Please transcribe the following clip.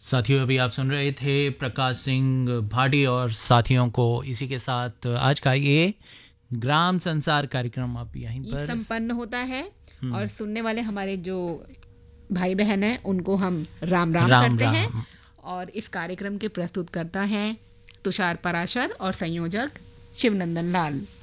साथियों, अभी आप सुन रहे थे प्रकाश सिंह भाटी और साथियों को। इसी के साथ आज का ये ग्राम संसार कार्यक्रम अब यहीं पर संपन्न होता है। और सुनने वाले हमारे जो भाई बहन हैं उनको हम राम राम करते हैं। और इस कार्यक्रम के प्रस्तुत करता है तुषार पराशर और संयोजक शिवनंदन लाल।